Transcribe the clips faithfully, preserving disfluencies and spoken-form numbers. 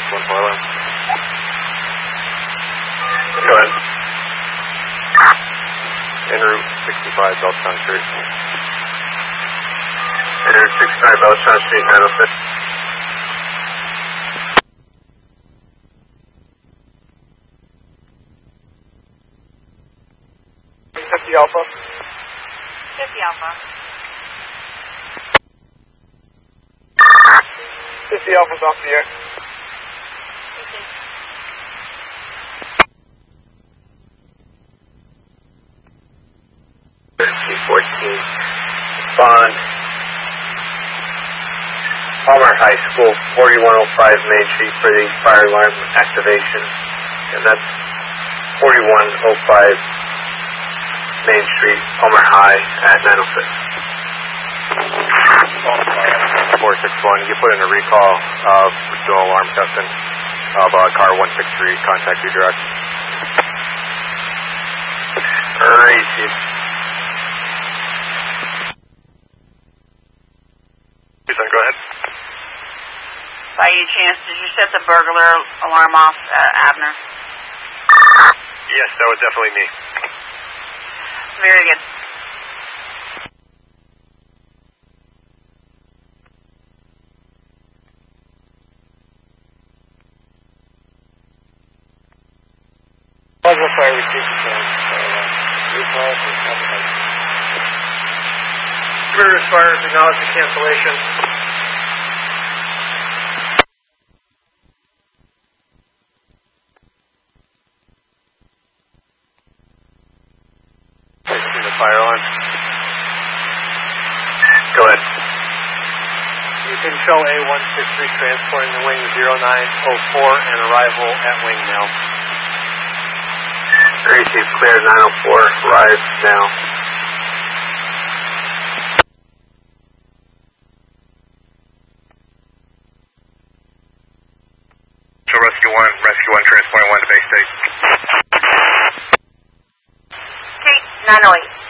one four alarm. Go ahead. En route sixty-five, Beltran Street. En route sixty-five, Beltran Street, nine oh six. fifty Alpha. fifty Alpha. fifty Alpha's off the air. C fourteen. Bond. Palmer High School, forty-one oh five Main Street for the fire alarm activation. And that's forty-one oh five Main Street, Palmer High at nine oh six. four six one, you put in a recall of dual alarm testing of uh, car one six three, contact you direct. Alright. Go ahead. By any chance, did you set the burglar alarm off, uh, Abner? Yes, that was definitely me. Very good. Positive fire received again. Recall for Palmer. Commander Fires acknowledge the cancellation. The fire alarm. Go ahead. You can show A one six three transporting the wing zero nine oh four and arrival at wing now. Received clear nine oh four, arrive now. So Rescue one, Rescue one transporting one to base state. Okay, nine oh eight.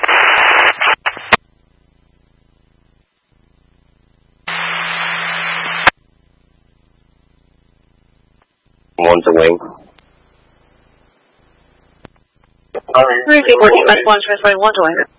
One to wing. Three people, one transporting one to wing.